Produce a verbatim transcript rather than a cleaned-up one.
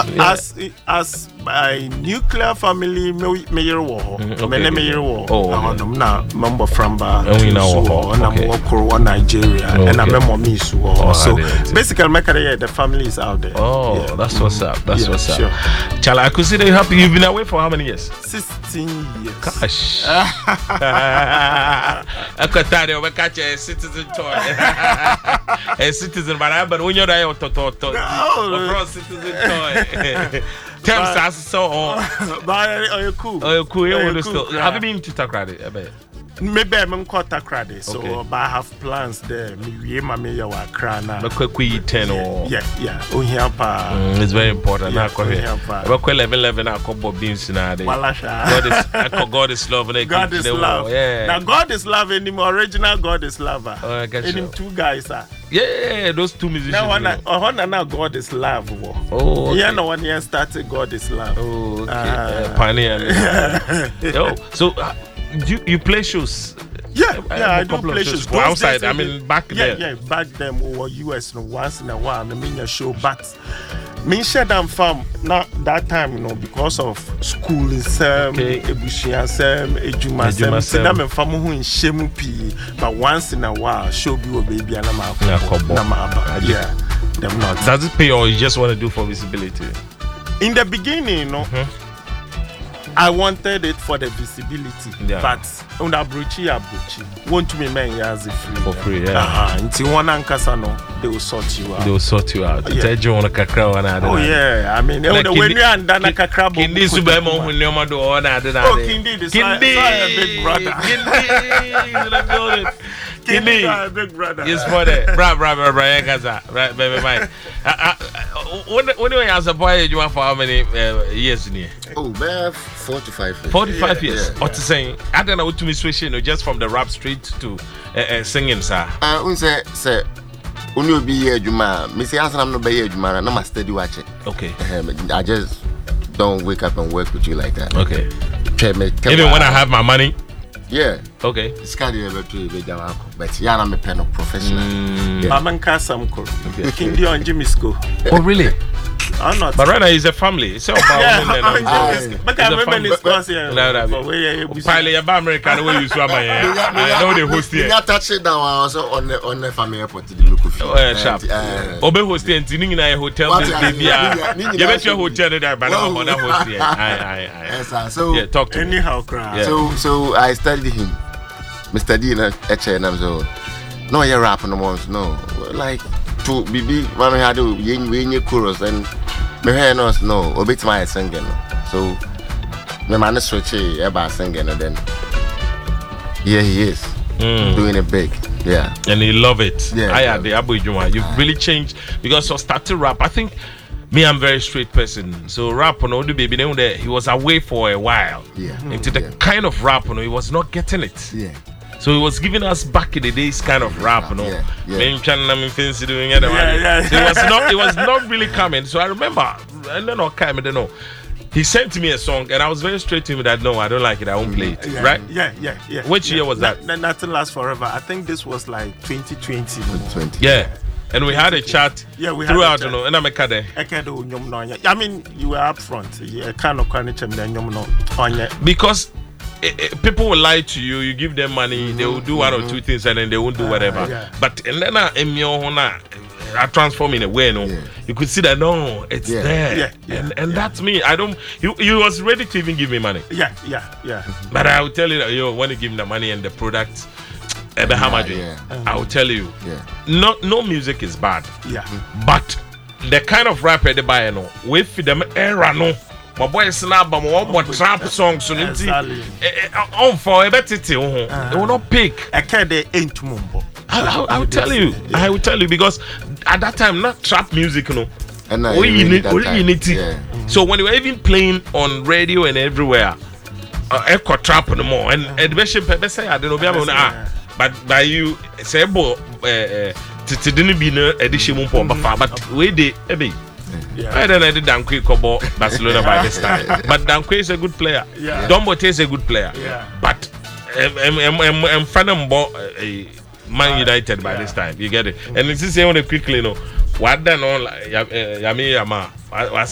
Uh, yeah. As as my nuclear family, me me year war, me me year war. Oh, I'm na member from ba. Oh, you know, and I'm working in Nigeria, and I'm a mommy so. So basically, my career, the family is out there. Oh, yeah. That's what's up. That's yeah, what's sure. up. Chala, I could see that you have you've been away for how many years? Sixteen years. Gosh. I could tell you we catch a citizen toy. A citizen, but I but when you're there, to to to. A citizen toy. Tell us so. But are you cool? Oh, you cool. You still. Have you been to Takrady? I bet. Maybe I'm quite Takrady, so okay. But I have plans there. Me, my me, your crana. But quick, ten or yeah, yeah. Oh, here, pa. It's very important. Yeah, now, here. But quick, eleven, eleven. I call Bob Beans now. God is, I call God is love. God is love. Yeah. Now God is love. Anymore original God is lover. Oh, I get you. Two guys are. Yeah, those two musicians. Now, one, uh, now God is love. Oh, okay. Yeah, no one here started God is love. Oh, okay. Uh, Pioneer. Yo, so uh, you you play shows? Yeah, I, yeah, I, I do play shows. shows. Outside, I mean, back yeah, then. Yeah, yeah, back then over U S, you know, once in a while, I mean, a show, but me share them from not that time, you know, because of school is um, Ebushia Sam, Ejuma Sam, see them from who in Shemupi, but once in a while, show be a baby and I'm out. Yeah, them not. Does it pay or you just want to do for visibility? In the beginning, you know. Mm-hmm. I wanted it for the visibility, yeah. But on abruchi abruchi, want to be men as free for free, yeah. Uh-huh. Until one ankasano, they will sort you out. They will sort you out. Yeah. Tell you on a kakra one. Oh yeah, I mean, like when you and dana kakra. Kindi subemo when you mado on other. Oh, Kindi, the Kindi, big brother. Kindi, Kindi, big brother. Yes, for that. Bra, bra, bra, bra, Gaza, right, baby, mine. When when you as a boy, you want for how many years in here? Oh, man. forty-five years. forty-five years. Yeah, yeah, what to say? I don't know what to me switch, you know, just from the rap street to uh, uh, singing, sir. Uh, we say, say, when you be here, Juma, me say, I'm not be here, Juma, and I'm a steady watcher. Okay. I just don't wake up and work with you like that. Okay. Even when I have my money. Yeah. Okay. It's kind of a bit but yeah, I'm a pen of professional. I'm a Kasam Ko. Kindi on Jimmy School. Oh, really? I'm not. But right now, it's a family. It's all about women. But I remember this class here. Pilot about America, the way you swam my hair. I know they host here. You touch it down also on the on the family airport to the local field. Oh, yeah, sharp. Obe host here, and in a hotel. You bet your hotel there, but I'm on a host here. Aye, aye, aye. So, yeah, talk to me. Anyhow, crowd. So, so I studied him. Mister D and H and I'm so. No, you're rapping no more. No, like to be big. When we had to win your chorus and. Me hear no no, obit my singing. So me man switch about singing and then here he is mm. doing it big. Yeah. And he love it. Yeah. I had the Abu Juma. You've really changed because I started rap. I think me, I'm a very straight person. So rap on the baby there, he was away for a while. Yeah. Into the yeah. kind of rap, you know, he was not getting it. Yeah. So he was giving us back in the days kind of rap, you know. Yeah, yeah. doing yeah, yeah. So it was not it was not really coming. So I remember, and then I came, I don't know. He sent me a song and I was very straight to him that no, I don't like it, I won't play it. Yeah, right? Yeah, yeah, yeah. Which yeah. year was that? N- nothing lasts forever. I think this was like twenty twenty. twenty. Yeah. And we had a chat yeah, we throughout, had a chat. You know, and I'm a cadre. I mean, you were up front. Yeah, kind of because it, it, people will lie to you, you give them money, mm-hmm. they will do one mm-hmm. or two things and then they won't do whatever. Uh, yeah. But and then I transform in a way, no. Yeah. You could see that no, it's yeah. there. Yeah, yeah, and and yeah. that's me. I don't you you was ready to even give me money. Yeah, yeah, yeah. But I will tell you that you when you give me the money and the product. Yeah, yeah, yeah. I will tell you, yeah. no, no music is bad. Yeah, but the kind of rapper they buy, no, with them era, no, my boy is now, but more trap songs, so on for a better thing, they will not pick. I can't ain't mumbo. I, I, I will tell you, I will tell you because at that time, not trap music, no. And we need, we need it. So when you were even playing on radio and everywhere, echo trap no more, and and bishop say I don't know, ah. But by you say bo eh to didn't be no edition mumpo but we dey ebe I don't know the Dankwe Kobo Barcelona by this time. But Dankwe is a good player. Yeah. Dombote is a good player. Yeah. But I'm I'm I'm Fanambo Man United by this time. You get it. And this is saying quickly, you know. What done on Yami Yama